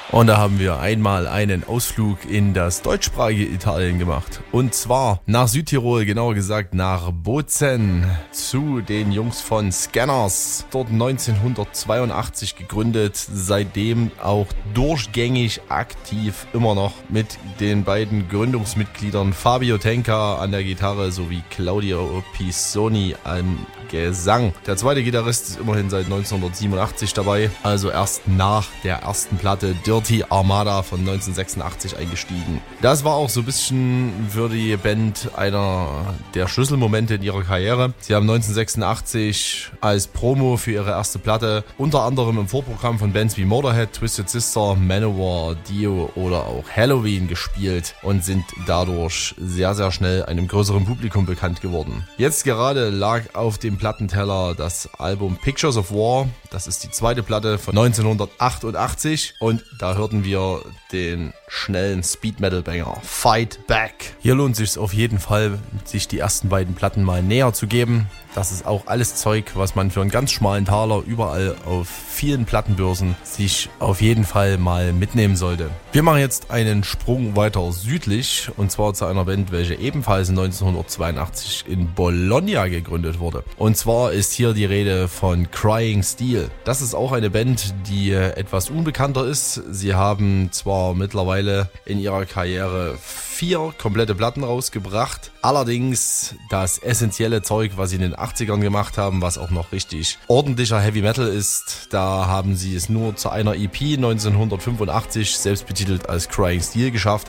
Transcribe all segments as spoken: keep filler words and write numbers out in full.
Und da haben wir einmal einen Ausflug in das deutschsprachige Italien gemacht. Und zwar nach Südtirol, genauer gesagt nach Bozen, zu den Jungs von Scanners. Dort neunzehnhundertzweiundachtzig gegründet, seitdem auch durchgängig aktiv, immer noch mit den beiden Gründungsmitgliedern Fabio Tenca an der Gitarre sowie Claudio Pisoni am Gesang. Der zweite Gitarrist ist immerhin seit neunzehnhundertsiebenundachtzig dabei, also erst nach der ersten Platte Dirty Armada von neunzehnhundertsechsundachtzig eingestiegen. Das war auch so ein bisschen für die Band einer der Schlüsselmomente in ihrer Karriere. Sie haben neunzehnhundertsechsundachtzig als Promo für ihre erste Platte unter anderem im Vorprogramm von Bands wie Motorhead, Twisted Sister, Manowar, Dio oder auch Halloween gespielt und sind dadurch sehr, sehr schnell einem größeren Publikum bekannt geworden. Jetzt gerade lag auf dem Plattenteller das Album Pictures of War. Das ist die zweite Platte von neunzehnhundertachtundachtzig und da hörten wir den schnellen Speed Metal Banger Fight Back. Hier lohnt es sich auf jeden Fall, sich die ersten beiden Platten mal näher zu geben. Das ist auch alles Zeug, was man für einen ganz schmalen Taler überall auf vielen Plattenbörsen sich auf jeden Fall mal mitnehmen sollte. Wir machen jetzt einen Sprung weiter südlich und zwar zu einer Band, welche ebenfalls neunzehnhundertzweiundachtzig in Bologna gegründet wurde. Und zwar ist hier die Rede von Crying Steel. Das ist auch eine Band, die etwas unbekannter ist. Sie haben zwar mittlerweile in ihrer Karriere vier komplette Platten rausgebracht. Allerdings das essentielle Zeug, was sie in den achtzigern gemacht haben, was auch noch richtig ordentlicher Heavy Metal ist, da haben sie es nur zu einer E P neunzehnhundertfünfundachtzig, selbst betitelt als Crying Steel, geschafft,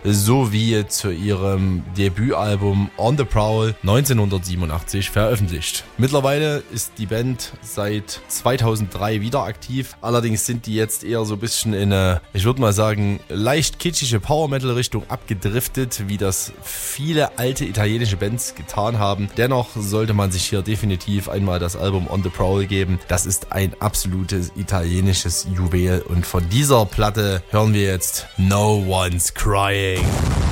sowie zu ihrem Debütalbum On the Prowl neunzehnhundertsiebenundachtzig veröffentlicht. Mittlerweile ist die Band seit zweitausenddrei wieder aktiv, allerdings sind die jetzt eher so ein bisschen in eine, ich würde mal sagen, leicht kitschige Power-Metal-Richtung abgedriftet, wie das viele alte italienische Bands getan haben. Dennoch sollte man sich hier definitiv einmal das Album On the Prowl geben. Das ist ein absolutes italienisches Juwel und von dieser Platte hören wir jetzt No One's Crying.